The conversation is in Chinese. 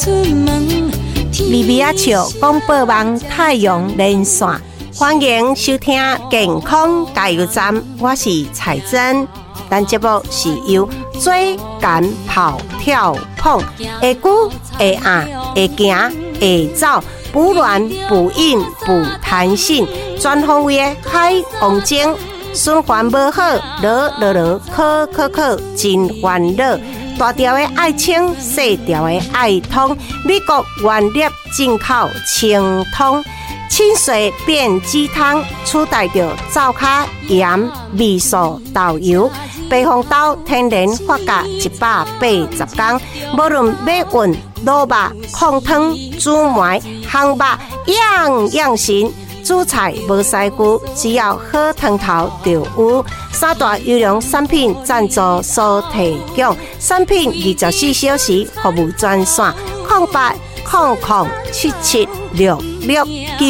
米米阿笑广播网太阳连线，欢迎收听健康加油站，我是彩珍。咱节目是由追赶跑跳碰，会久会硬会行会走，补卵补阴补弹性，全方位的海王精，循环无好，考真烦恼。大条的爱清，细条的爱通，美国原粒进口清通，清水变鸡汤，取代着灶卡盐、味素、豆油。白红豆天然发酵180天，无论要运、卤肉、控汤、煮糜、烘肉，样样行。煮菜无师傅，只要好汤头就有。三大优良产品赞助所提供，产品24小时服务专线：0800776669。